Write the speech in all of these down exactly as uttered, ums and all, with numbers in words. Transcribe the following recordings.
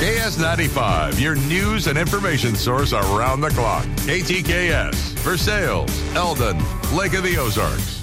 K S ninety-five, your news and information source around the clock. K T K S, Versailles, Eldon, Lake of the Ozarks.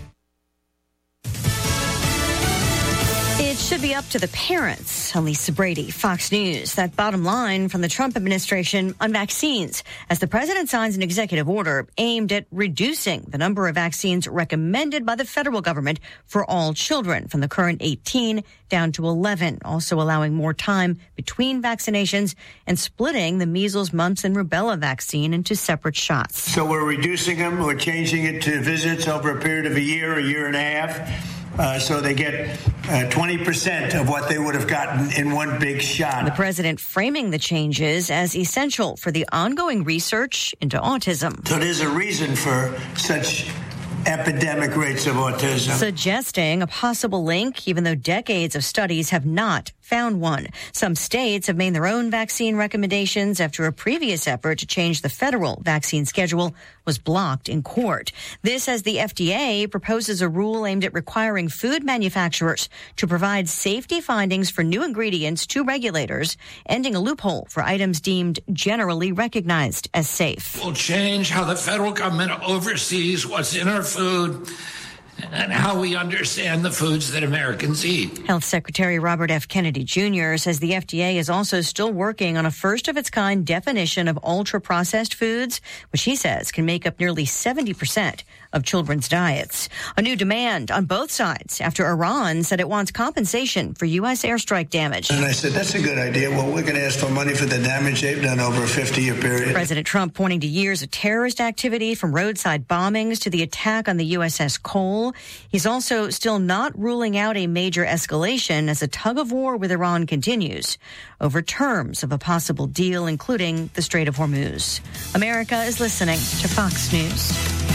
It should be up to the parents. Lisa Brady, Fox News. That bottom line from the Trump administration on vaccines as the president signs an executive order aimed at reducing the number of vaccines recommended by the federal government for all children from the current eighteen down to eleven, also allowing more time between vaccinations and splitting the measles, mumps, and rubella vaccine into separate shots. So we're reducing them. We're changing it to visits over a period of a year, a year and a half. Uh, so they get uh, twenty percent of what they would have gotten in one big shot. The president framing the changes as essential for the ongoing research into autism. So there's a reason for such epidemic rates of autism. Suggesting a possible link, even though decades of studies have not found one. Some states have made their own vaccine recommendations after a previous effort to change the federal vaccine schedule was blocked in court. This as the F D A proposes a rule aimed at requiring food manufacturers to provide safety findings for new ingredients to regulators, ending a loophole for items deemed generally recognized as safe. We'll change how the federal government oversees what's in our food and how we understand the foods that Americans eat. Health Secretary Robert F. Kennedy Junior says the F D A is also still working on a first-of-its-kind definition of ultra-processed foods, which he says can make up nearly seventy percent of children's diets. A new demand on both sides after Iran said it wants compensation for U S airstrike damage. And I said, that's a good idea. Well, we're going to ask for money for the damage they've done over a fifty-year period. President Trump pointing to years of terrorist activity from roadside bombings to the attack on the U S S Cole. He's also still not ruling out a major escalation as a tug-of-war with Iran continues over terms of a possible deal, including the Strait of Hormuz. America is listening to Fox News.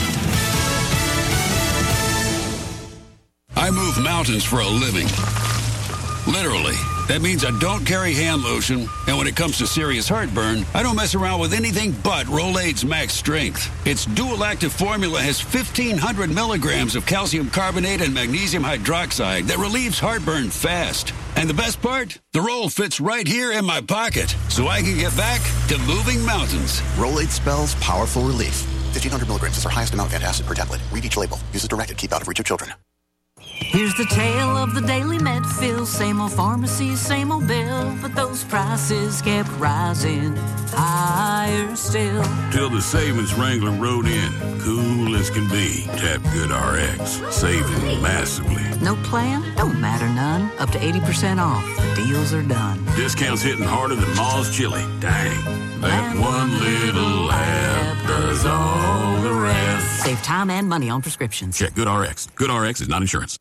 I move mountains for a living. Literally. That means I don't carry hand lotion, and when it comes to serious heartburn, I don't mess around with anything but Rolaids Max Strength. Its dual-active formula has fifteen hundred milligrams of calcium carbonate and magnesium hydroxide that relieves heartburn fast. And the best part? The roll fits right here in my pocket, so I can get back to moving mountains. Rolaids spells powerful relief. fifteen hundred milligrams is our highest amount of antacid per tablet. Read each label. Use as directed. Keep out of reach of children. Here's the tale of the daily Medfill. Same old pharmacy, same old bill, but those prices kept rising higher still. Till the savings wrangler rode in, cool as can be. Tap Good R X, saving massively. No plan? Don't matter none. Up to eighty percent off. The deals are done. Discounts hitting harder than Ma's chili. Dang. That one little app does all the rest. Save time and money on prescriptions. Check Good R X. Good R X is not insurance.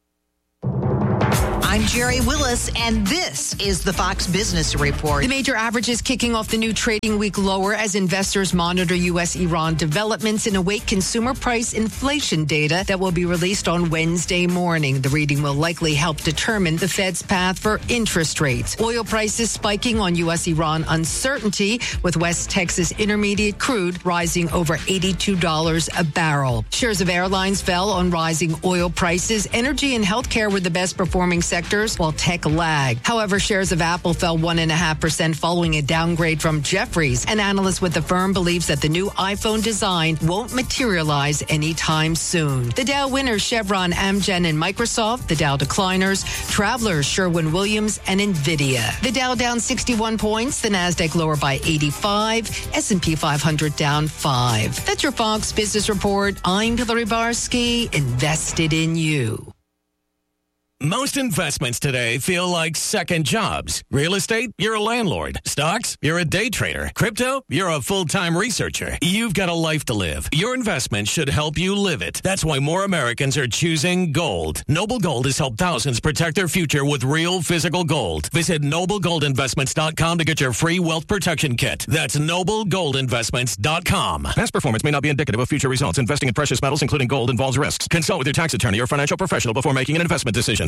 I'm Jerry Willis, and this is the Fox Business Report. The major averages kicking off the new trading week lower as investors monitor U S Iran developments and await consumer price inflation data that will be released on Wednesday morning. The reading will likely help determine the Fed's path for interest rates. Oil prices spiking on U S Iran uncertainty, with West Texas Intermediate crude rising over eighty-two dollars a barrel. Shares of airlines fell on rising oil prices. Energy and healthcare were the best performing sectors, while tech lagged. However, shares of Apple fell one point five percent following a downgrade from Jefferies. An analyst with the firm believes that the new iPhone design won't materialize anytime soon. The Dow winners, Chevron, Amgen, and Microsoft. The Dow decliners, Travelers, Sherwin-Williams, and NVIDIA. The Dow down sixty-one points. The Nasdaq lower by eighty-five. S and P five hundred down five. That's your Fox Business Report. I'm Hillary Barsky, invested in you. Most investments today feel like second jobs. Real estate, you're a landlord. Stocks, you're a day trader. Crypto, you're a full-time researcher. You've got a life to live. Your investment should help you live it. That's why more Americans are choosing gold. Noble Gold has helped thousands protect their future with real physical gold. Visit noble gold investments dot com to get your free wealth protection kit. That's noble gold investments dot com. Past performance may not be indicative of future results. Investing in precious metals, including gold, involves risks. Consult with your tax attorney or financial professional before making an investment decision.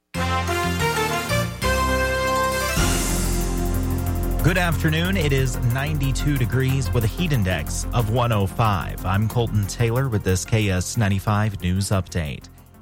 Good afternoon. It is ninety-two degrees with a heat index of one oh five. I'm Colton Taylor with this K S ninety-five News Update.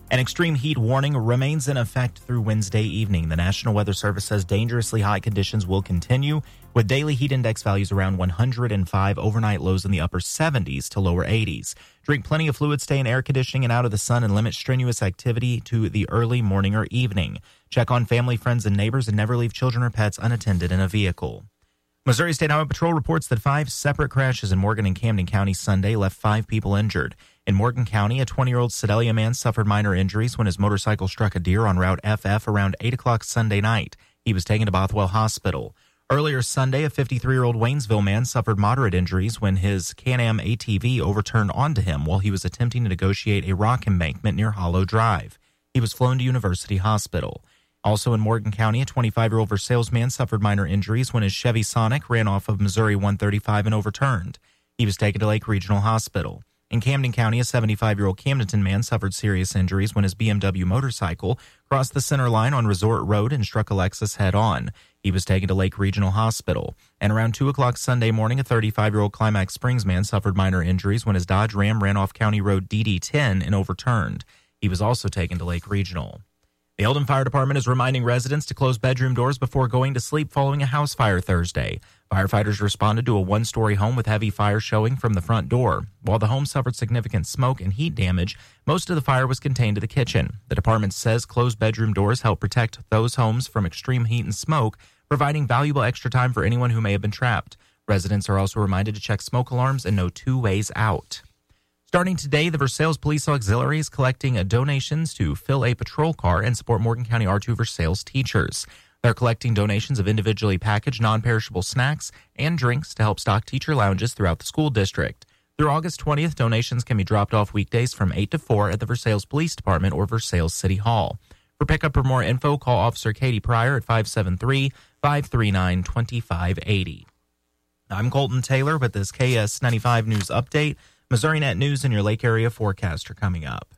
An extreme heat warning remains in effect through Wednesday evening. The National Weather Service says dangerously hot conditions will continue, with daily heat index values around one hundred five, overnight lows in the upper seventies to lower eighties. Drink plenty of fluid, stay in air conditioning and out of the sun, and limit strenuous activity to the early morning or evening. Check on family, friends, and neighbors, and never leave children or pets unattended in a vehicle. Missouri State Highway Patrol reports that five separate crashes in Morgan and Camden County Sunday left five people injured. In Morgan County, a twenty-year-old Sedalia man suffered minor injuries when his motorcycle struck a deer on Route F F around eight o'clock Sunday night. He was taken to Bothwell Hospital. Earlier Sunday, a fifty-three-year-old Waynesville man suffered moderate injuries when his Can-Am A T V overturned onto him while he was attempting to negotiate a rock embankment near Hollow Drive. He was flown to University Hospital. Also in Morgan County, a twenty-five-year-old Versailles man suffered minor injuries when his Chevy Sonic ran off of Missouri one thirty-five and overturned. He was taken to Lake Regional Hospital. In Camden County, a seventy-five-year-old Camdenton man suffered serious injuries when his B M W motorcycle crossed the center line on Resort Road and struck a Lexus head-on. He was taken to Lake Regional Hospital. And around two o'clock Sunday morning, a thirty-five-year-old Climax Springs man suffered minor injuries when his Dodge Ram ran off County Road D D ten and overturned. He was also taken to Lake Regional. The Eldon Fire Department is reminding residents to close bedroom doors before going to sleep following a house fire Thursday. Firefighters responded to a one-story home with heavy fire showing from the front door. While the home suffered significant smoke and heat damage, most of the fire was contained to the kitchen. The department says closed bedroom doors help protect those homes from extreme heat and smoke, providing valuable extra time for anyone who may have been trapped. Residents are also reminded to check smoke alarms and know two ways out. Starting today, the Versailles Police Auxiliary is collecting donations to fill a patrol car and support Morgan County R two Versailles teachers. They're collecting donations of individually packaged non-perishable snacks and drinks to help stock teacher lounges throughout the school district. Through August twentieth, donations can be dropped off weekdays from eight to four at the Versailles Police Department or Versailles City Hall. For pickup or more info, call Officer Katie Pryor at five seven three, five three nine, two five eight zero. I'm Colton Taylor with this K S ninety-five News Update. Missouri Net News and your Lake Area forecast are coming up.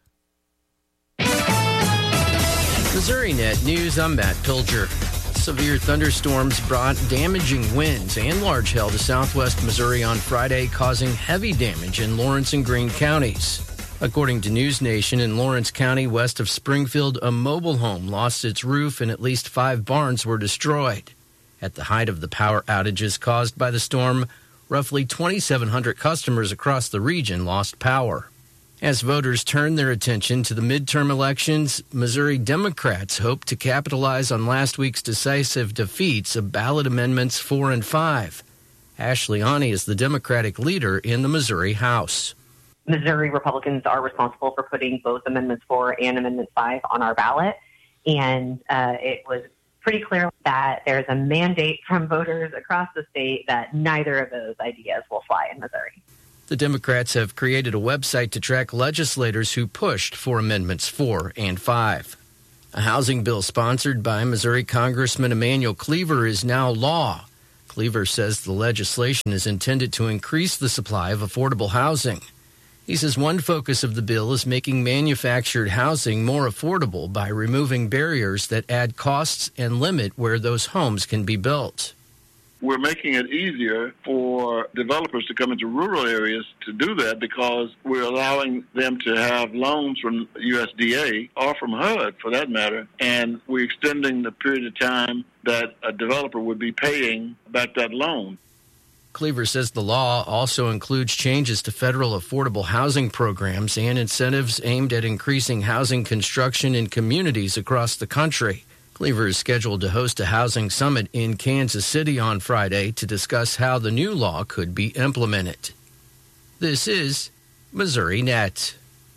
Missouri Net News, I'm Matt Pilger. Severe thunderstorms brought damaging winds and large hail to southwest Missouri on Friday, causing heavy damage in Lawrence and Greene counties. According to News Nation, in Lawrence County, west of Springfield, a mobile home lost its roof and at least five barns were destroyed. At the height of the power outages caused by the storm, roughly twenty-seven hundred customers across the region lost power. As voters turn their attention to the midterm elections, Missouri Democrats hope to capitalize on last week's decisive defeats of ballot amendments four and five. Ashley Ani is the Democratic leader in the Missouri House. Missouri Republicans are responsible for putting both Amendment four and Amendment five on our ballot, and uh, it was pretty clear that there's a mandate from voters across the state that neither of those ideas will fly in Missouri. The Democrats have created a website to track legislators who pushed for Amendments four and five. A housing bill sponsored by Missouri Congressman Emanuel Cleaver is now law. Cleaver says the legislation is intended to increase the supply of affordable housing. He says one focus of the bill is making manufactured housing more affordable by removing barriers that add costs and limit where those homes can be built. We're making it easier for developers to come into rural areas to do that because we're allowing them to have loans from U S D A or from H U D for that matter, and we're extending the period of time that a developer would be paying back that loan. Cleaver says the law also includes changes to federal affordable housing programs and incentives aimed at increasing housing construction in communities across the country. Cleaver is scheduled to host a housing summit in Kansas City on Friday to discuss how the new law could be implemented. This is Missouri Net.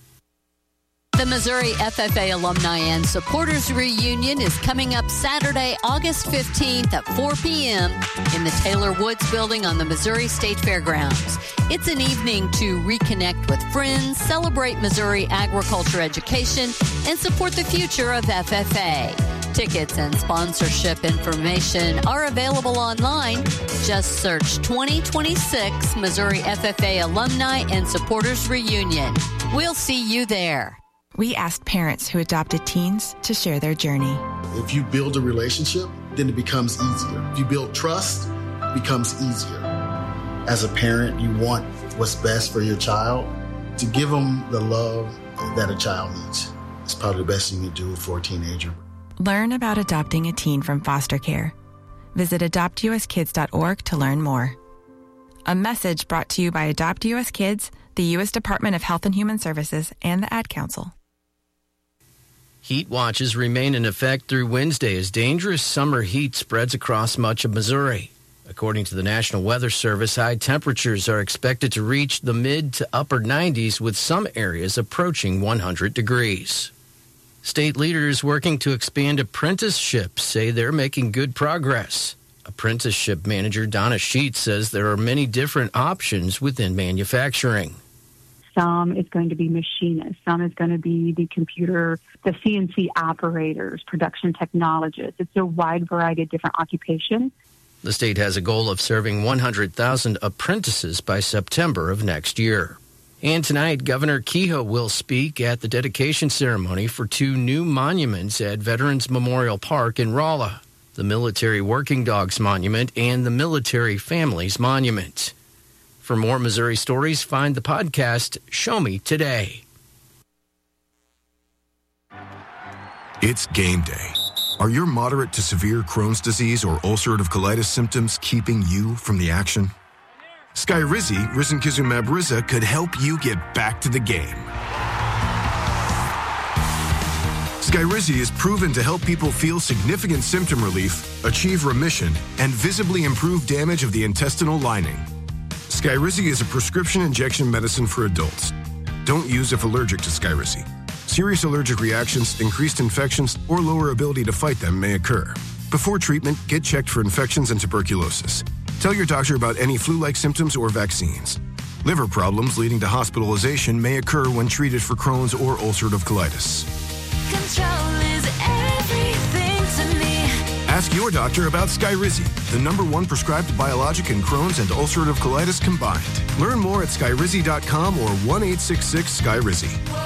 The Missouri F F A Alumni and Supporters Reunion is coming up Saturday, August fifteenth at four p.m. in the Taylor Woods Building on the Missouri State Fairgrounds. It's an evening to reconnect with friends, celebrate Missouri agriculture education, and support the future of F F A. Tickets and sponsorship information are available online. Just search twenty twenty-six Missouri F F A Alumni and Supporters Reunion. We'll see you there. We asked parents who adopted teens to share their journey. If you build a relationship, then it becomes easier. If you build trust, it becomes easier. As a parent, you want what's best for your child, to give them the love that a child needs. It's probably the best thing you can do for a teenager. Learn about adopting a teen from foster care. Visit adopt u s kids dot org to learn more. A message brought to you by Adopt U S Kids, the U S Department of Health and Human Services, and the Ad Council. Heat watches remain in effect through Wednesday as dangerous summer heat spreads across much of Missouri. According to the National Weather Service, high temperatures are expected to reach the mid to upper nineties, with some areas approaching one hundred degrees. State leaders working to expand apprenticeships say they're making good progress. Apprenticeship manager Donna Sheets says there are many different options within manufacturing. Some is going to be machinists. Some is going to be the computer, the C N C operators, production technologists. It's a wide variety of different occupations. The state has a goal of serving one hundred thousand apprentices by September of next year. And tonight, Governor Kehoe will speak at the dedication ceremony for two new monuments at Veterans Memorial Park in Rolla, the Military Working Dogs Monument and the Military Families Monument. For more Missouri stories, find the podcast Show Me Today. It's game day. Are your moderate to severe Crohn's disease or ulcerative colitis symptoms keeping you from the action? Skyrizi, risankizumab Riza, could help you get back to the game. Skyrizi is proven to help people feel significant symptom relief, achieve remission, and visibly improve damage of the intestinal lining. Skyrizi is a prescription injection medicine for adults. Don't use if allergic to Skyrizi. Serious allergic reactions, increased infections, or lower ability to fight them may occur. Before treatment, get checked for infections and tuberculosis. Tell your doctor about any flu-like symptoms or vaccines. Liver problems leading to hospitalization may occur when treated for Crohn's or ulcerative colitis. Control is everything to me. Ask your doctor about Skyrizi, the number one prescribed biologic in Crohn's and ulcerative colitis combined. Learn more at skyrizi dot com or one eight six six Skyrizi.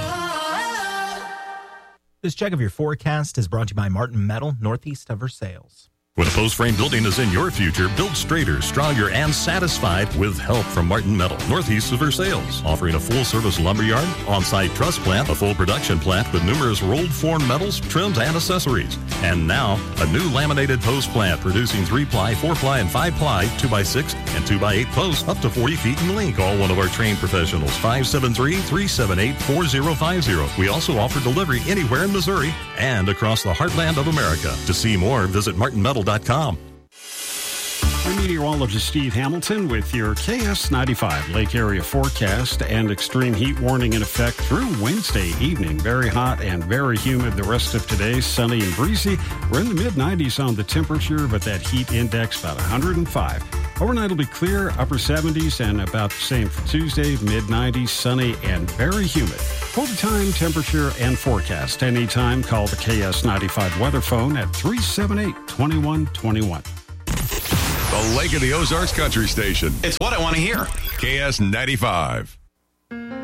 This check of your forecast is brought to you by Martin Metal, northeast of Versailles. When post frame building is in your future, build straighter, stronger, and satisfied with help from Martin Metal, northeast of Versailles, offering a full-service lumberyard, on-site truss plant, a full production plant with numerous rolled form metals, trims, and accessories. And now, a new laminated post plant producing three-ply, four-ply, and five-ply, two by six, and two by eight posts up to forty feet in length. Call one of our trained professionals, five seven three, three seven eight, four zero five zero. We also offer delivery anywhere in Missouri and across the heartland of America. To see more, visit martin metal dot com. I'm meteorologist Steve Hamilton with your K S ninety-five Lake Area forecast and extreme heat warning in effect through Wednesday evening. Very hot and very humid the rest of today, sunny and breezy. We're in the mid nineties on the temperature, but that heat index about one hundred five. Overnight will be clear, upper seventies, and about the same for Tuesday, mid nineties, sunny and very humid. For the time, temperature, and forecast anytime, call the K S ninety-five weather phone at three seven eight, two one two one. The Lake of the Ozarks Country Station. It's what I want to hear. K S ninety-five.